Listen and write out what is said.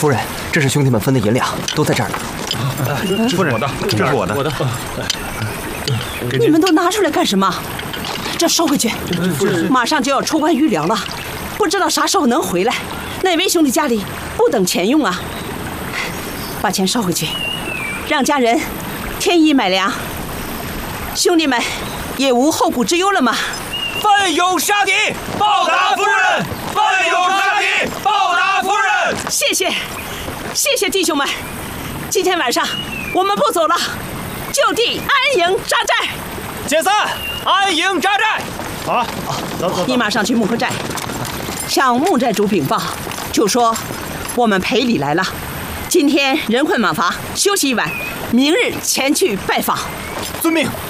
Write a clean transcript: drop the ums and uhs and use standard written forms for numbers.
夫人，这是兄弟们分的银两，都在这儿呢。 夫人，我的，这是我的， 你们都拿出来干什么？这收回去。马上就要出关预粮了，不知道啥时候能回来。哪位兄弟家里不等钱用啊？把钱收回去，让家人添衣买粮，兄弟们也无后顾之忧了吗？ 奋勇杀敌，报答夫人！奋勇杀敌，报答夫人！ 谢谢，谢谢弟兄们。今天晚上我们不走了，就地安营扎寨。 解散，安营扎寨。 好，走。 你马上去木柯寨，向木寨主禀报，就说我们赔礼来了。今天人困马乏，休息一晚，明日前去拜访。 遵命。